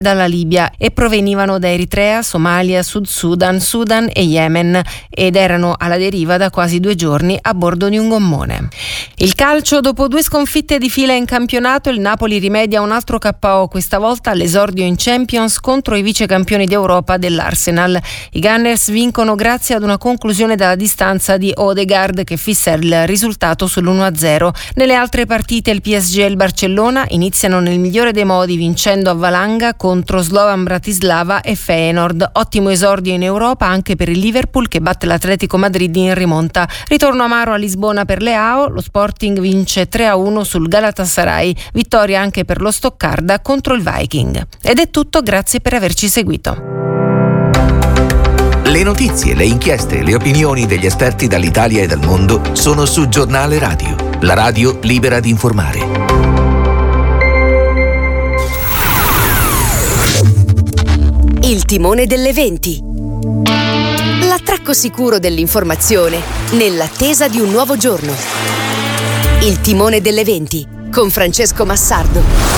dalla Libia e provenivano da Eritrea, Somalia, Sud Sudan, Sudan e Yemen ed erano alla deriva da quasi 2 giorni a bordo di un gommone. Il calcio: dopo 2 sconfitte di fila in campionato, il Napoli rimedia un altro KO, questa volta all'esordio in Champions contro i vicecampioni d'Europa dell'Arsenal. I Gunners vincono grazie ad una conclusione dalla distanza di Odegaard che fissa il risultato sull'1-0. Nelle altre partite il PSG e il Barcellona iniziano nel migliore dei modi vincendo a valanga contro Slovan Bratislava e Feyenoord. Ottimo esordio in Europa anche per il Liverpool che batte l'Atletico Madrid in rimonta. Ritorno amaro a Lisbona per Leao, lo Sporting vince 3-1 sul Galatasaray, vittoria anche per lo Stoccarda contro il Viking. Ed è tutto, grazie per averci seguito. Le notizie, le inchieste, le opinioni degli esperti dall'Italia e dal mondo sono su Giornale Radio, la radio libera di informare. Il timone delle 20. L'attracco sicuro dell'informazione nell'attesa di un nuovo giorno. Il timone delle 20 con Francesco Massardo.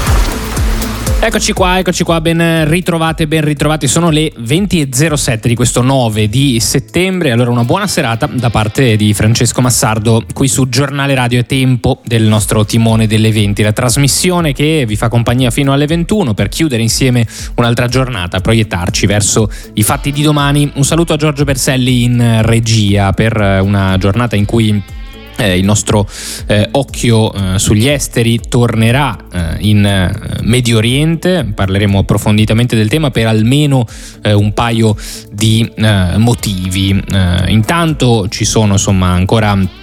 Eccoci qua, ben ritrovati, sono le 20.07 di questo 9 di settembre, allora una buona serata da parte di Francesco Massardo qui su Giornale Radio. È tempo del nostro timone delle 20, la trasmissione che vi fa compagnia fino alle 21 per chiudere insieme un'altra giornata, proiettarci verso i fatti di domani. Un saluto a Giorgio Berselli in regia per una giornata in cui il nostro occhio sugli esteri tornerà in Medio Oriente. Parleremo approfonditamente del tema per almeno un paio di motivi. Intanto ci sono ancora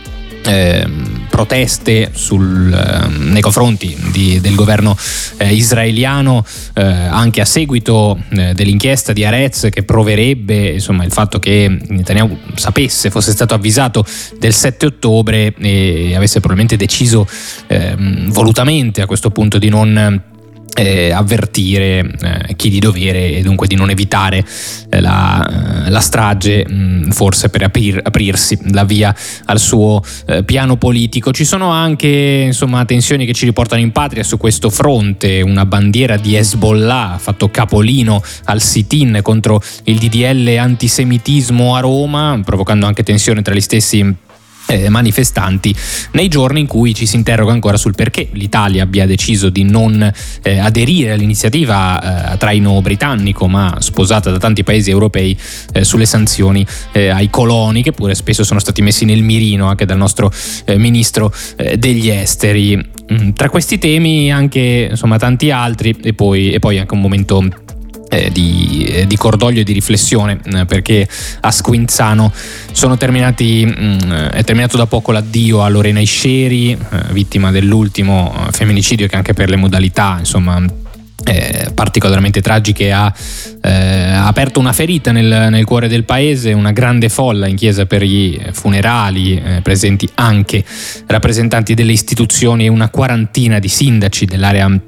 proteste nei confronti del governo israeliano anche a seguito dell'inchiesta di Haaretz che proverebbe il fatto che Netanyahu fosse stato avvisato del 7 ottobre e avesse probabilmente deciso volutamente a questo punto di non avvertire chi di dovere e dunque di non evitare la strage, forse per aprirsi la via al suo piano politico. Ci sono anche tensioni che ci riportano in patria su questo fronte. Una bandiera di Hezbollah ha fatto capolino al sit-in contro il DDL antisemitismo a Roma, provocando anche tensione tra gli stessi manifestanti, nei giorni in cui ci si interroga ancora sul perché l'Italia abbia deciso di non aderire all'iniziativa a traino britannico ma sposata da tanti paesi europei sulle sanzioni ai coloni, che pure spesso sono stati messi nel mirino anche dal nostro ministro degli esteri. Tra questi temi anche tanti altri e poi anche un momento di cordoglio e di riflessione perché a Squinzano è terminato da poco l'addio a Lorena Isceri, vittima dell'ultimo femminicidio che anche per le modalità particolarmente tragiche ha aperto una ferita nel cuore del paese. Una grande folla in chiesa per i funerali, presenti anche rappresentanti delle istituzioni e una quarantina di sindaci dell'area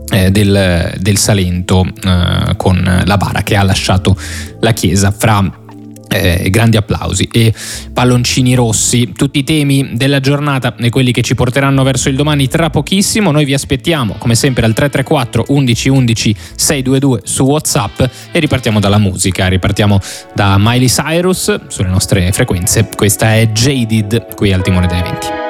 del Salento, con la bara che ha lasciato la chiesa fra grandi applausi e palloncini rossi. Tutti i temi della giornata e quelli che ci porteranno verso il domani tra pochissimo. Noi vi aspettiamo come sempre al 334 11 11 622 su WhatsApp e ripartiamo dalla musica, ripartiamo da Miley Cyrus sulle nostre frequenze. Questa è Jaded qui al timone delle 20.